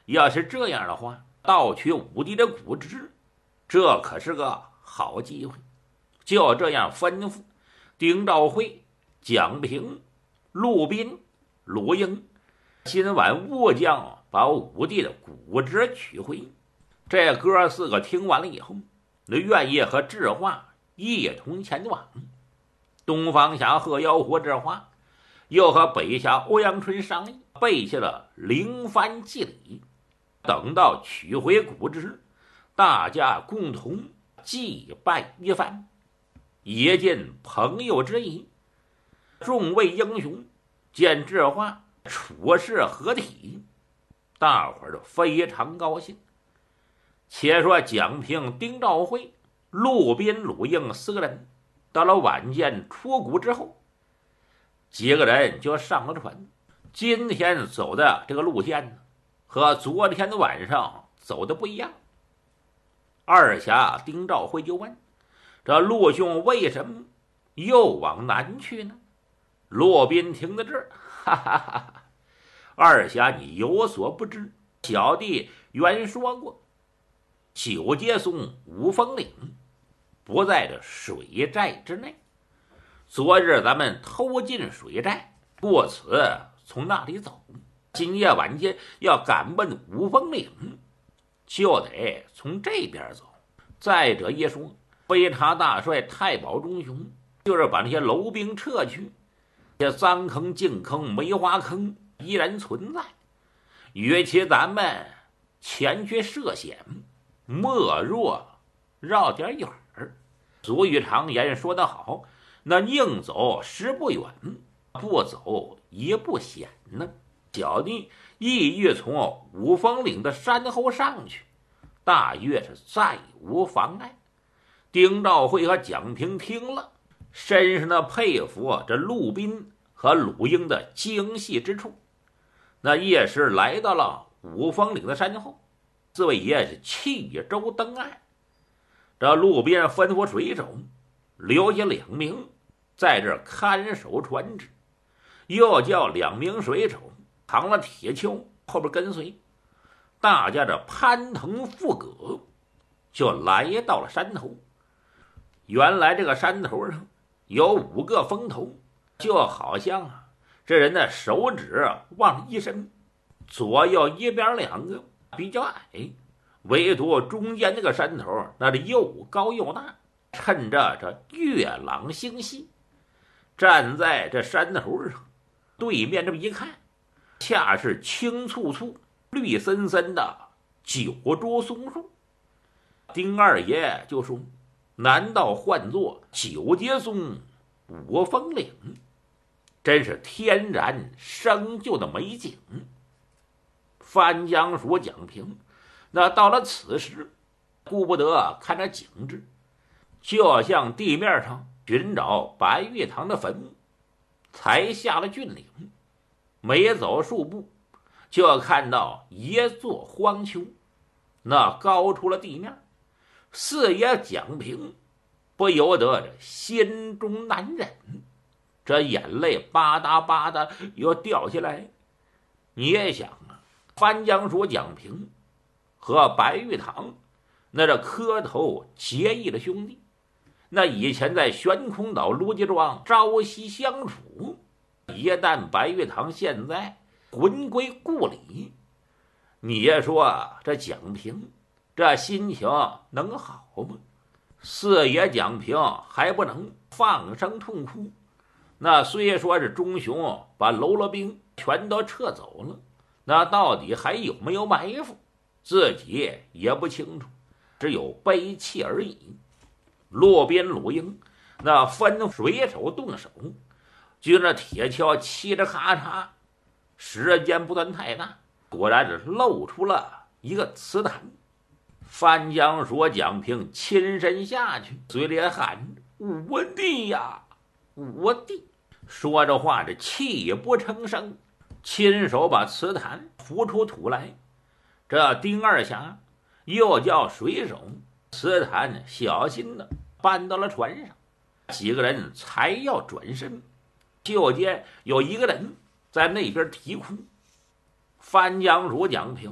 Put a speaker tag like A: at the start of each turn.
A: 要是这样的话，盗取武帝的骨殖，这可是个好机会。就这样吩咐丁兆会、蒋平、陆斌、鲁英，今晚务将把武帝的骨殖取回。这哥四个听完了以后，那愿意和智化一同前往。东方侠贺妖狐智化又和北侠欧阳春商议，备下了灵幡祭礼。等到取回骨殖，大家共同祭拜一番，也见朋友之谊。众位英雄见智化处事合体，大伙儿都非常高兴。且说蒋平、丁兆会、陆斌、鲁应四个人到了晚间出谷之后，几个人就上了船。今天走的这个路线呢，和昨天的晚上走的不一样。二侠丁兆会就问：这陆兄为什么又往南去呢？骆宾听到这儿，哈哈哈哈！二侠你有所不知，小弟原说过，九阶松五峰岭不在这水寨之内。昨日咱们偷进水寨，过此从那里走，今夜晚间要赶奔五峰岭，就得从这边走。再者一说，飞茶大帅太保中雄就是把那些楼兵撤去，这三坑、净坑、梅花坑依然存在。与其咱们前去涉险，莫若绕点远儿。俗语常言说得好，那宁走十步远，不走一步险呢。小弟意欲从五峰岭的山后上去，大约是再无妨碍。丁兆会和蒋平听了，深深的佩服这陆斌和鲁英的精细之处。那夜时来到了五峰岭的山后，四位爷是弃舟登岸。这路边吩咐水手留下2名在这看守船只，又叫2名水手扛了铁锹后边跟随。大家这攀藤附葛，就来到了山头。原来这个山头上有5个峰头，就好像这人的手指往一伸，左右一边2个比较矮，唯独中间这个山头那是又高又大，趁着这月朗星稀。站在这山头上，对面这么一看，恰是青簇簇绿森森的9株松树。丁二爷就说：难道唤作9阶松五峰岭？真是天然生就的美景。番江署蒋平那到了此时，顾不得看着景致，就向地面上寻找白玉堂的坟墓。才下了峻岭，没走数步，就看到一座荒丘，那高出了地面。四爷蒋平不由得这心中难忍，这眼泪吧嗒吧嗒又掉下来。你也想番江署蒋平和白玉堂那这磕头结义的兄弟，那以前在悬空岛卢家庄朝夕相处，一旦白玉堂现在魂归故里，你也说这蒋平这心情能好吗？四爷蒋平还不能放声痛哭。那虽说是忠雄把喽啰兵全都撤走了，那到底还有没有埋伏，自己也不清楚，只有悲泣而已。路边鲁英那吩咐水手动手，就那铁锹嘁着咔嚓，时间不算太大，果然是露出了一个瓷坛。番江署蒋平亲身下去，嘴里喊着：我弟呀，我弟！说着话这泣不成声，亲手把瓷坛扶出土来。这丁二侠又叫水手瓷坛小心的搬到了船上。几个人才要转身，就见有一个人在那边啼哭。番江署蒋平